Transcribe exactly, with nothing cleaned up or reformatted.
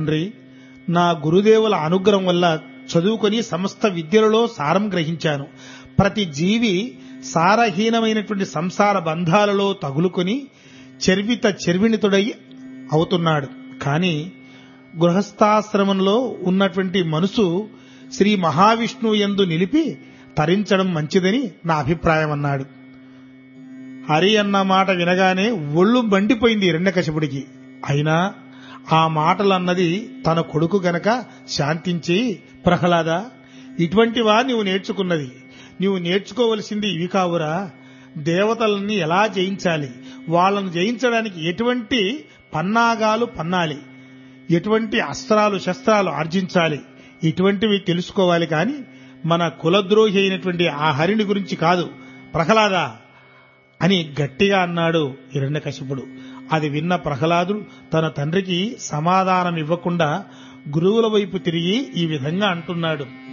తండ్రి, నా గురుదేవుల అనుగ్రహం వల్ల చదువుకొని సమస్త విద్యలలో సారం గ్రహించాను. ప్రతి జీవి సారహీనమైనటువంటి సంసార బంధాలలో తగులుకొని చర్విత చర్విణితుడై అవుతున్నాడు. కాని గృహస్థాశ్రమంలో ఉన్నటువంటి మనసు శ్రీ మహావిష్ణువు యందు నిలిపి తరించడం మంచిదని నా అభిప్రాయం అన్నాడు. హరి అన్న మాట వినగానే ఒళ్ళు మండిపోయింది హిరణ్యకశిపుడికి. అయినా ఆ మాటలన్నది తన కొడుకు గనక శాంతించి, ప్రహ్లాద, ఇటువంటివా నీవు నేర్చుకున్నది? నీవు నేర్చుకోవలసింది ఇవి కావురా. దేవతలని ఎలా జయించాలి, వాళ్ళను జయించడానికి ఎటువంటి పన్నాగాలు పన్నాలి, ఎటువంటి అస్త్రాలు శస్త్రాలు ఆర్జించాలి, ఇటువంటివి తెలుసుకోవాలి. కాని మన కులద్రోహి అయినటువంటి ఆ హరిని గురించి కాదు ప్రహ్లాద అని గట్టిగా అన్నాడు హిరణ్యకశిపుడు. అది విన్న ప్రహ్లాదుడు తన తండ్రికి సమాధానం ఇవ్వకుండా గురువుల వైపు తిరిగి ఈ విధంగా అంటున్నాడు.